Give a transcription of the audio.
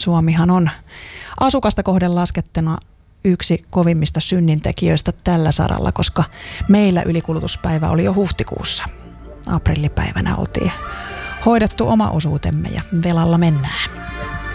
Suomihan on asukasta kohden laskettuna yksi kovimmista synnintekijöistä tällä saralla, koska meillä ylikulutuspäivä oli jo huhtikuussa. Aprillipäivänä oltiin hoidettu oma osuutemme ja velalla mennään.